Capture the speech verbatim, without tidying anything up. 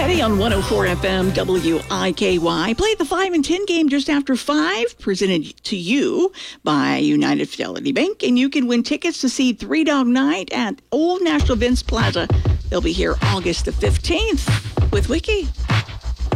Petty on one oh four F M W I K Y. Play the five and ten game just after five, presented to you by United Fidelity Bank. And you can win tickets to see Three Dog Night at Old National Vince Plaza. They'll be here August the fifteenth with Wiki.